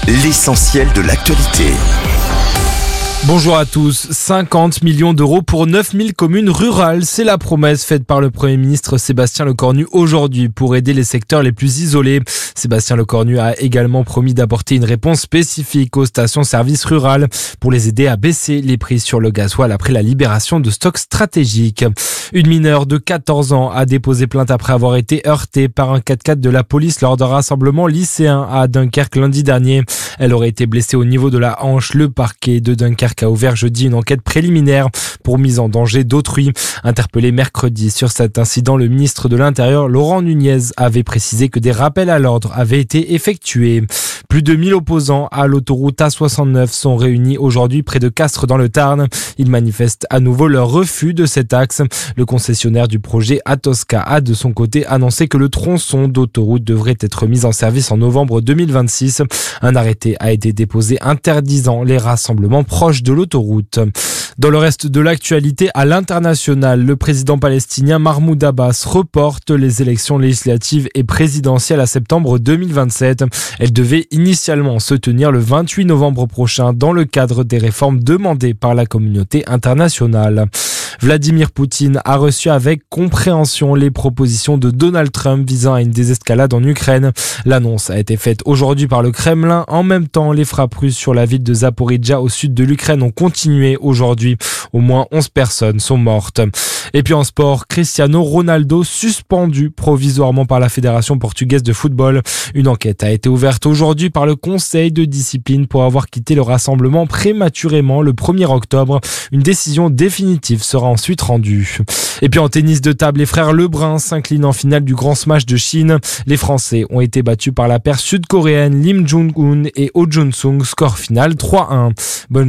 L'essentiel de l'actualité. Bonjour à tous. 50 millions d'euros pour 9000 communes rurales. C'est la promesse faite par le Premier ministre Sébastien Lecornu aujourd'hui pour aider les secteurs les plus isolés. Sébastien Lecornu a également promis d'apporter une réponse spécifique aux stations-service rurales pour les aider à baisser les prix sur le gasoil après la libération de stocks stratégiques. Une mineure de 14 ans a déposé plainte après avoir été heurtée par un 4x4 de la police lors d'un rassemblement lycéen à Dunkerque lundi dernier. Elle aurait été blessée au niveau de la hanche. Le parquet de Dunkerque a ouvert jeudi une enquête préliminaire pour mise en danger d'autrui. Interpellé mercredi sur cet incident, le ministre de l'Intérieur, Laurent Nunez, avait précisé que des rappels à l'ordre avaient été effectués. Plus de 1000 opposants à l'autoroute A69 sont réunis aujourd'hui près de Castres dans le Tarn. Ils manifestent à nouveau leur refus de cet axe. Le concessionnaire du projet Atosca a de son côté annoncé que le tronçon d'autoroute devrait être mis en service en novembre 2026. Un arrêté a été déposé interdisant les rassemblements proches de l'autoroute. Dans le reste de l'actualité, à l'international, le président palestinien Mahmoud Abbas reporte les élections législatives et présidentielles à septembre 2027. Elles devaient initialement se tenir le 28 novembre prochain dans le cadre des réformes demandées par la communauté internationale. Vladimir Poutine a reçu avec compréhension les propositions de Donald Trump visant à une désescalade en Ukraine. L'annonce a été faite aujourd'hui par le Kremlin. En même temps, les frappes russes sur la ville de Zaporijia au sud de l'Ukraine ont continué aujourd'hui. Au moins 11 personnes sont mortes. Et puis en sport, Cristiano Ronaldo suspendu provisoirement par la Fédération portugaise de football. Une enquête a été ouverte aujourd'hui par le Conseil de discipline pour avoir quitté le rassemblement prématurément le 1er octobre. Une décision définitive sera ensuite rendue. Et puis en tennis de table, les frères Lebrun s'inclinent en finale du Grand Smash de Chine. Les Français ont été battus par la paire sud-coréenne Lim Jung-un et Oh Jun-sung, score final 3-1. Bonne